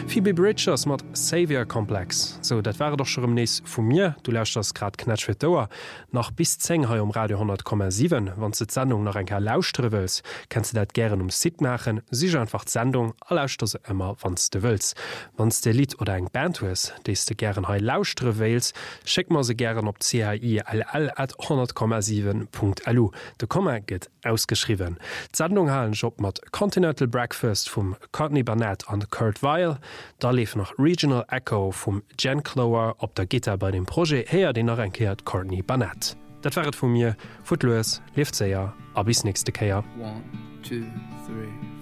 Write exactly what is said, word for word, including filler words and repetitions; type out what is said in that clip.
Phoebe Bridgers mat Savior-Komplex. So, dat war doch schon im Nees vu mir, du lächt das grad knetsch fir Dauer. Nach bis zehn ha um Radio hundert Komma sieben, wann ze Sendung nach enker lauschtre wëls, kannst du dat gern um Sit machen, sich einfach Sendung, a lauscht se immer, wanns du willst. Wanns de Lied oder eng Band hues, dees du gern ha lauschtre wählst, schick ma se gern op c h i l l at hundert Komma sieben Punkt l u. De Komma gët ausgeschrieben. Sendung halen Job mat Continental Breakfast vum Courtney Barnett an Kurt Weil, da lief noch Regional Echo vum Jen Clower op der Gitter bei dem Projekt her den er enkeert Courtney Barnett. Dat wäret vu mir, Futloes, Liftsäier, a bis nächste Käier. One, two, three.